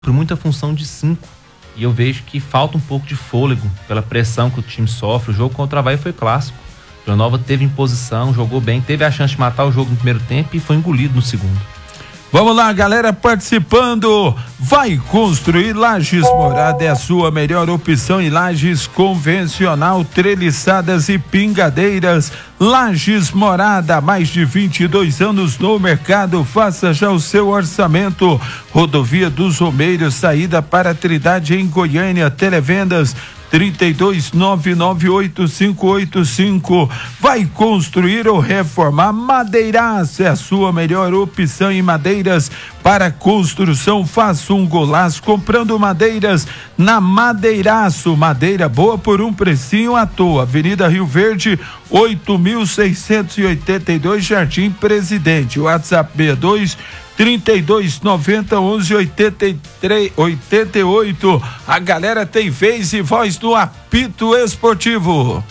por muita função de 5. E eu vejo que falta um pouco de fôlego pela pressão que o time sofre. O jogo contra o Avaí foi clássico. O Vila Nova teve imposição, jogou bem, teve a chance de matar o jogo no primeiro tempo e foi engolido no segundo. Vamos lá, galera participando. Vai construir Lajes Morada, é a sua melhor opção em lajes convencional, treliçadas e pingadeiras. Lajes Morada, mais de 22 anos no mercado. Faça já o seu orçamento. Rodovia dos Romeiros, saída para Trindade em Goiânia. Televendas 32.998.585. Vai construir ou reformar? Madeiraço é a sua melhor opção em madeiras para construção. Faça um golaço comprando madeiras na Madeiraço. Madeira boa por um precinho à toa. Avenida Rio Verde, 8.682, Jardim Presidente. WhatsApp 62 3290 1188. A galera tem vez e voz no apito esportivo.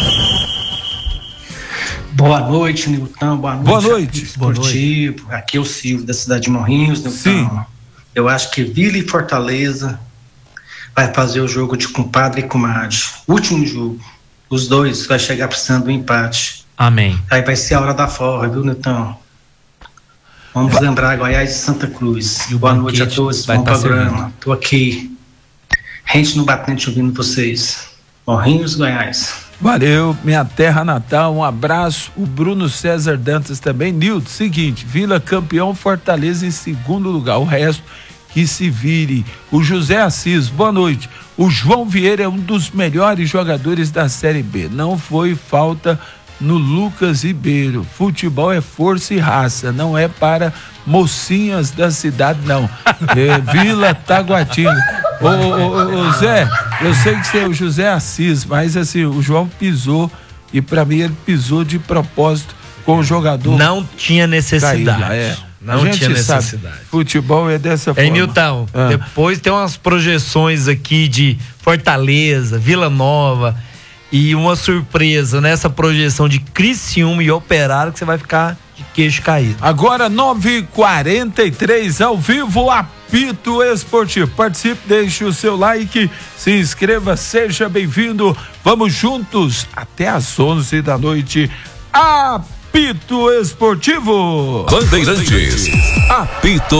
Boa noite, Nilton. Boa noite. Esportivo. Aqui é o Silvio da cidade de Morrinhos, Nilton. Sim. Eu acho que Vila e Fortaleza vai fazer o jogo de compadre e comadre. Último jogo. Os dois vai chegar precisando do empate. Amém. Aí vai ser a hora da forra, viu, Nilton? Vamos lembrar Goiás e Santa Cruz. Boa noite a todos, bom programa. Tô aqui, rente no batente ouvindo vocês. Morrinhos, Goiás. Valeu, minha terra natal, um abraço. O Bruno César Dantas também. Nilton, seguinte, Vila campeão, Fortaleza em segundo lugar, o resto que se vire. O José Assis, boa noite. O João Vieira é um dos melhores jogadores da Série B, não foi falta no Lucas Ribeiro. Futebol é força e raça, não é para mocinhas da cidade, não. Vila Taguatinga. Ô Zé, eu sei que você é o José Assis, mas assim, o João pisou, e pra mim ele pisou de propósito com o jogador. Não tinha necessidade. Caído, Não tinha necessidade. Sabe, futebol é dessa forma. Nilton, depois tem umas projeções aqui de Fortaleza, Vila Nova, e uma surpresa nessa projeção de Criciúma e Operário, que você vai ficar de queixo caído. Agora 9h43 ao vivo, apito esportivo. Participe, deixe o seu like, se inscreva, seja bem-vindo. Vamos juntos até às 11 da noite. Apito esportivo. Bandeirantes. Apito